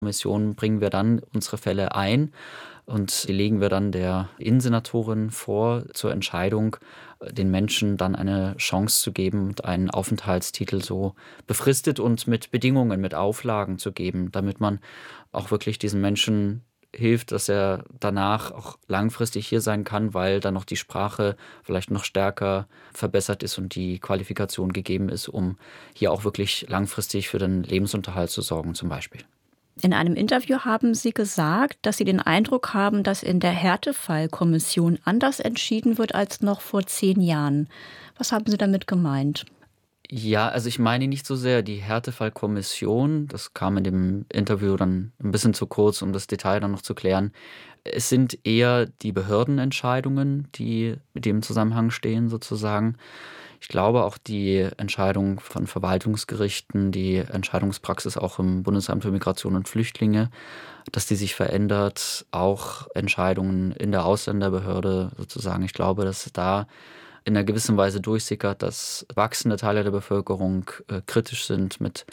Kommission bringen wir dann unsere Fälle ein und die legen wir dann der Innensenatorin vor zur Entscheidung, den Menschen dann eine Chance zu geben und einen Aufenthaltstitel so befristet und mit Bedingungen, mit Auflagen zu geben, damit man auch wirklich diesen Menschen hilft, dass er danach auch langfristig hier sein kann, weil dann noch die Sprache vielleicht noch stärker verbessert ist und die Qualifikation gegeben ist, um hier auch wirklich langfristig für den Lebensunterhalt zu sorgen zum Beispiel. In einem Interview haben Sie gesagt, dass Sie den Eindruck haben, dass in der Härtefallkommission anders entschieden wird als noch vor 10 Jahren. Was haben Sie damit gemeint? Ja, also ich meine nicht so sehr die Härtefallkommission, das kam in dem Interview dann ein bisschen zu kurz, um das Detail dann noch zu klären. Es sind eher die Behördenentscheidungen, die mit dem Zusammenhang stehen sozusagen. Ich glaube auch die Entscheidung von Verwaltungsgerichten, die Entscheidungspraxis auch im Bundesamt für Migration und Flüchtlinge, dass die sich verändert, auch Entscheidungen in der Ausländerbehörde sozusagen. Ich glaube, dass da in einer gewissen Weise durchsickert, dass wachsende Teile der Bevölkerung kritisch sind mit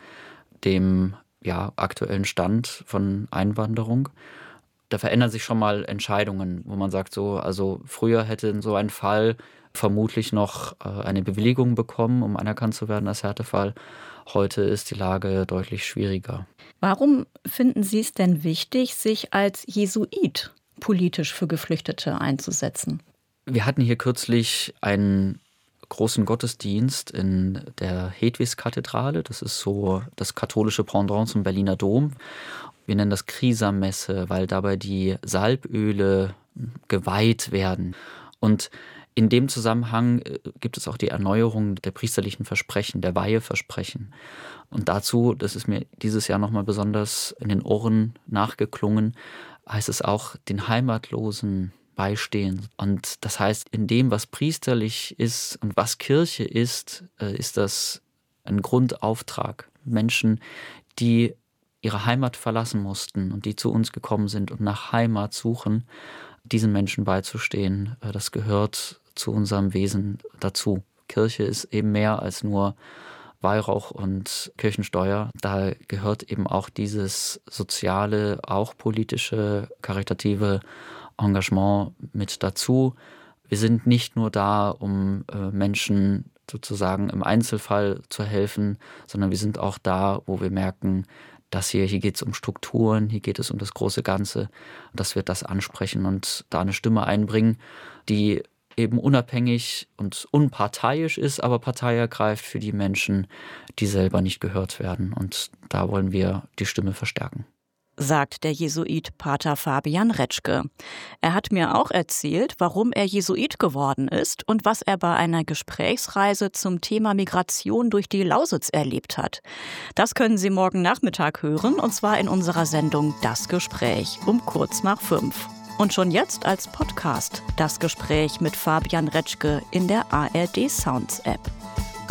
dem aktuellen Stand von Einwanderung. Da verändern sich schon mal Entscheidungen, wo man sagt, so, also früher hätte in so einem Fall vermutlich noch eine Bewilligung bekommen, um anerkannt zu werden als Härtefall. Heute ist die Lage deutlich schwieriger. Warum finden Sie es denn wichtig, sich als Jesuit politisch für Geflüchtete einzusetzen? Wir hatten hier kürzlich einen großen Gottesdienst in der Hedwigskathedrale. Das ist so das katholische Pendant zum Berliner Dom. Wir nennen das Chrisam-Messe, weil dabei die Salböle geweiht werden. Und in dem Zusammenhang gibt es auch die Erneuerung der priesterlichen Versprechen, der Weiheversprechen. Und dazu, das ist mir dieses Jahr nochmal besonders in den Ohren nachgeklungen, heißt es auch, den Heimatlosen beistehen. Und das heißt, in dem, was priesterlich ist und was Kirche ist das ein Grundauftrag. Menschen, die ihre Heimat verlassen mussten und die zu uns gekommen sind und nach Heimat suchen, diesen Menschen beizustehen, das gehört zu unserem Wesen dazu. Kirche ist eben mehr als nur Weihrauch und Kirchensteuer. Da gehört eben auch dieses soziale, auch politische, karitative Engagement mit dazu. Wir sind nicht nur da, um Menschen sozusagen im Einzelfall zu helfen, sondern wir sind auch da, wo wir merken, dass hier geht es um Strukturen, hier geht es um das große Ganze, dass wir das ansprechen und da eine Stimme einbringen, die eben unabhängig und unparteiisch ist, aber Partei ergreift für die Menschen, die selber nicht gehört werden. Und da wollen wir die Stimme verstärken. Sagt der Jesuit Pater Fabian Retschke. Er hat mir auch erzählt, warum er Jesuit geworden ist und was er bei einer Gesprächsreise zum Thema Migration durch die Lausitz erlebt hat. Das können Sie morgen Nachmittag hören, und zwar in unserer Sendung Das Gespräch um 4:45. Und schon jetzt als Podcast Das Gespräch mit Fabian Retschke in der ARD Sounds App.